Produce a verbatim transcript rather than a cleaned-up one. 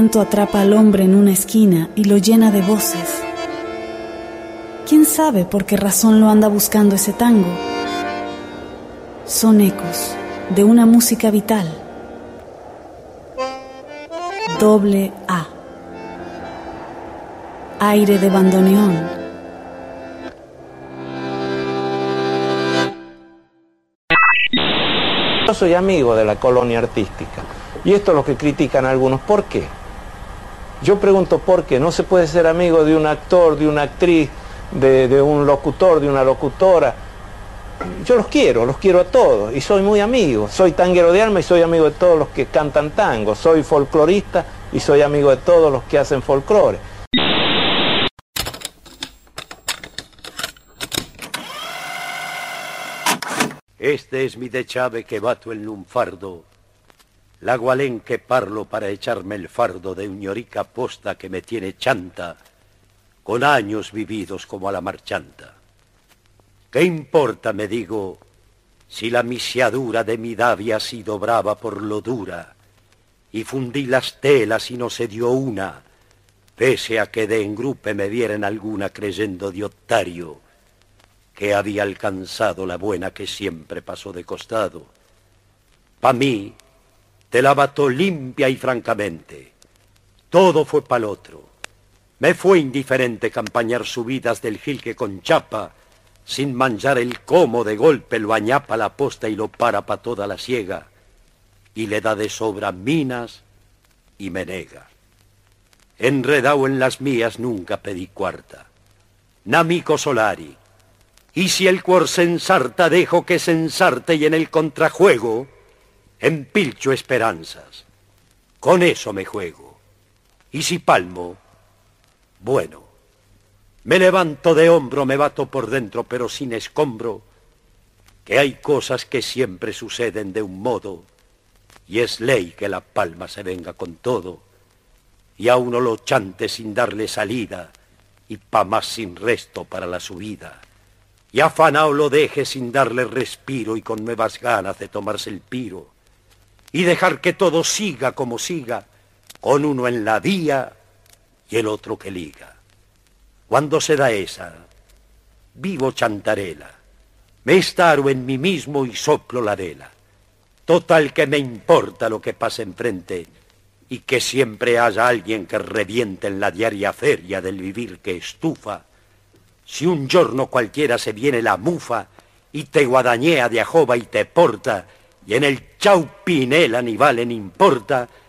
Tanto atrapa al hombre en una esquina y lo llena de voces. ¿Quién sabe por qué razón lo anda buscando ese tango? Son ecos de una música vital. Doble A. Aire de bandoneón. Yo soy amigo de la colonia artística y esto es lo que critican algunos. ¿Por qué? Yo pregunto por qué. No se puede ser amigo de un actor, de una actriz, de, de un locutor, de una locutora. Yo los quiero, los quiero a todos y soy muy amigo. Soy tanguero de alma y soy amigo de todos los que cantan tango. Soy folclorista y soy amigo de todos los que hacen folclore. Este es mi dechave que bato en un fardo, la gualén que parlo para echarme el fardo de un llorica posta que me tiene chanta, con años vividos como a la marchanta. ¿Qué importa, me digo, si la misiadura de mi davia ha sido brava por lo dura, y fundí las telas y no se dio una, pese a que de engrupe me vieran alguna creyendo de otario, que había alcanzado la buena que siempre pasó de costado? Pa' mí, te la bató limpia y francamente. Todo fue pa'l otro. Me fue indiferente campañar subidas del gil que con chapa, sin manchar el como de golpe lo añapa la posta y lo para pa' toda la siega, y le da de sobra minas y me nega. Enredao en las mías nunca pedí cuarta. Namico Solari. Y si el cuor se ensarta, dejo que se ensarte y en el contrajuego empilcho esperanzas. Con eso me juego. Y si palmo, bueno, me levanto de hombro, me bato por dentro, pero sin escombro, que hay cosas que siempre suceden de un modo, y es ley que la palma se venga con todo, y a uno lo chante sin darle salida, y pa' más sin resto para la subida. Y afanao lo deje sin darle respiro y con nuevas ganas de tomarse el piro. Y dejar que todo siga como siga, con uno en la vía y el otro que liga. Cuando se da esa, vivo chantarela. Me estaro en mí mismo y soplo la vela. Total que me importa lo que pase enfrente y que siempre haya alguien que reviente en la diaria feria del vivir que estufa. Si un giorno cualquiera se viene la mufa y te guadañea de ajoba y te porta, y en el chaupinela ni vale ni importa,